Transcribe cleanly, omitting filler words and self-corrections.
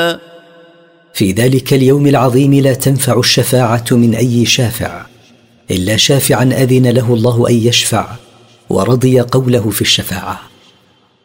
في ذلك اليوم العظيم لا تنفع الشفاعة من أي شافع إلا شافعا أذن له الله أن يشفع ورضي قوله في الشفاعة.